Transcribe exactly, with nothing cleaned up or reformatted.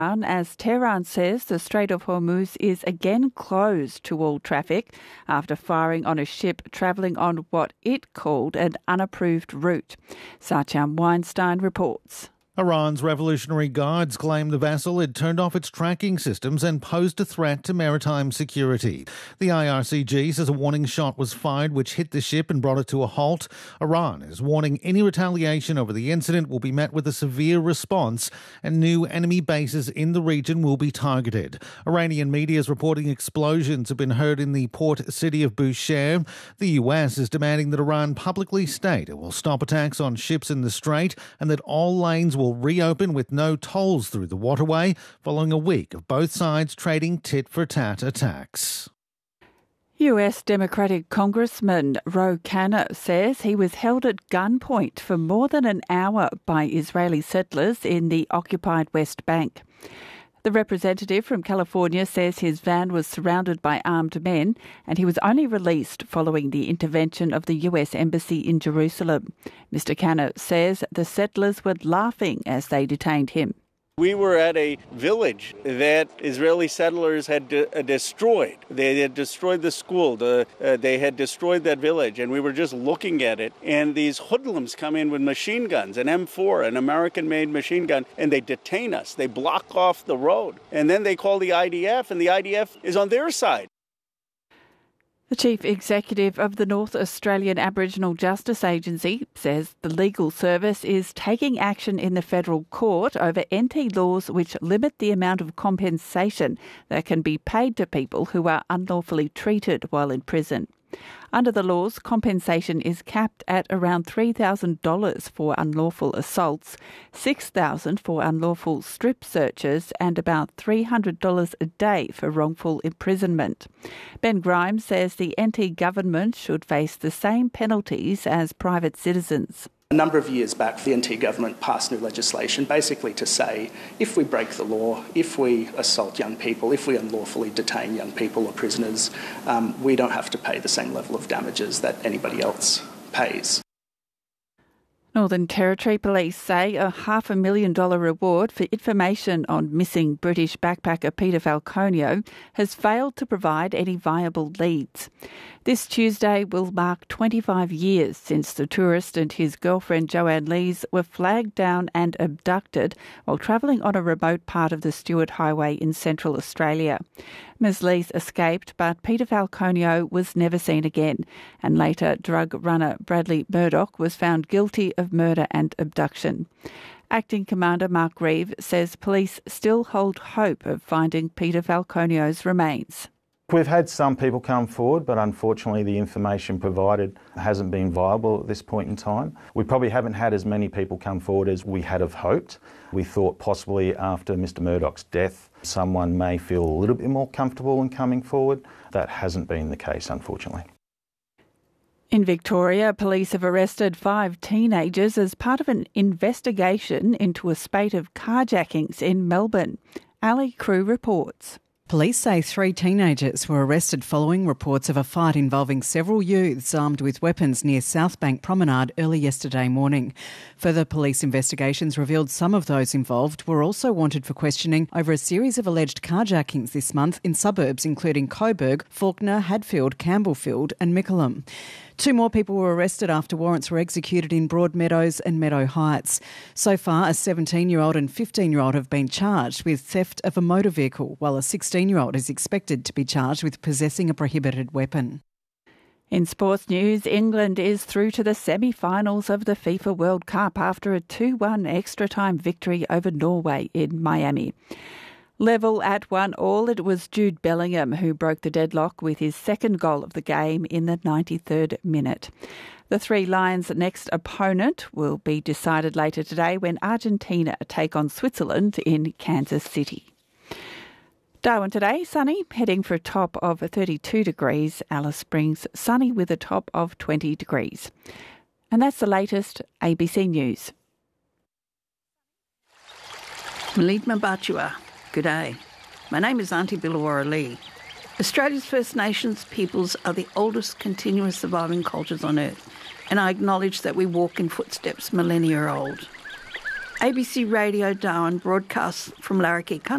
As Tehran says the Strait of Hormuz is again closed to all traffic after firing on a ship travelling on what it called an unapproved route. Satyam Weinstein reports. Iran's Revolutionary Guards claim the vessel had turned off its tracking systems and posed a threat to maritime security. The I R C G says a warning shot was fired which hit the ship and brought it to a halt. Iran is warning any retaliation over the incident will be met with a severe response and new enemy bases in the region will be targeted. Iranian media is reporting explosions have been heard in the port city of Bushehr. The U S is demanding that Iran publicly state it will stop attacks on ships in the strait and that all lanes will reopen with no tolls through the waterway following a week of both sides trading tit-for-tat attacks. U S Democratic Congressman Ro Khanna says he was held at gunpoint for more than an hour by Israeli settlers in the occupied West Bank. The representative from California says his van was surrounded by armed men and he was only released following the intervention of the U S Embassy in Jerusalem. Mister Khanna says the settlers were laughing as they detained him. We were at a village that Israeli settlers had de- uh, destroyed. They had destroyed the school. The, uh, they had destroyed that village, and we were just looking at it. And these hoodlums come in with machine guns, an M four, an American-made machine gun, and they detain us. They block off the road. And then they call the I D F, and the I D F is on their side. The Chief Executive of the North Australian Aboriginal Justice Agency says the legal service is taking action in the federal court over N T laws which limit the amount of compensation that can be paid to people who are unlawfully treated while in prison. Under the laws, compensation is capped at around three thousand dollars for unlawful assaults, six thousand dollars for unlawful strip searches and about three hundred dollars a day for wrongful imprisonment. Ben Grimes says the N T government should face the same penalties as private citizens. A number of years back, the N T government passed new legislation basically to say if we break the law, if we assault young people, if we unlawfully detain young people or prisoners, um, we don't have to pay the same level of damages that anybody else pays. Northern Territory Police say a half a million dollar reward for information on missing British backpacker Peter Falconio has failed to provide any viable leads. This Tuesday will mark twenty-five years since the tourist and his girlfriend Joanne Lees were flagged down and abducted while travelling on a remote part of the Stuart Highway in Central Australia. Miz Lees escaped, but Peter Falconio was never seen again, and later drug runner Bradley Murdoch was found guilty of murder and abduction. Acting Commander Mark Reeve says police still hold hope of finding Peter Falconio's remains. We've had some people come forward, but unfortunately the information provided hasn't been viable at this point in time. We probably haven't had as many people come forward as we had have hoped. We thought possibly after Mister Murdoch's death, someone may feel a little bit more comfortable in coming forward. That hasn't been the case, unfortunately. In Victoria, police have arrested five teenagers as part of an investigation into a spate of carjackings in Melbourne. Ali Crew reports. Police say three teenagers were arrested following reports of a fight involving several youths armed with weapons near South Bank Promenade early yesterday morning. Further police investigations revealed some of those involved were also wanted for questioning over a series of alleged carjackings this month in suburbs including Coburg, Fawkner, Hadfield, Campbellfield and Mickleham. Two more people were arrested after warrants were executed in Broadmeadows and Meadow Heights. So far, a seventeen-year-old and fifteen-year-old have been charged with theft of a motor vehicle, while a sixteen-year-old is expected to be charged with possessing a prohibited weapon. In sports news, England is through to the semi-finals of the FIFA World Cup after a two one extra-time victory over Norway in Miami. Level at one all, it was Jude Bellingham who broke the deadlock with his second goal of the game in the ninety-third minute. The Three Lions' next opponent will be decided later today when Argentina take on Switzerland in Kansas City. Darwin today, sunny, heading for a top of thirty-two degrees. Alice Springs, sunny with a top of twenty degrees. And that's the latest A B C News. Malidma Batua. Good day. My name is Auntie Billawara Lee. Australia's First Nations peoples are the oldest continuous surviving cultures on Earth, and I acknowledge that we walk in footsteps millennia old. A B C Radio Darwin broadcasts from Larrakia Country.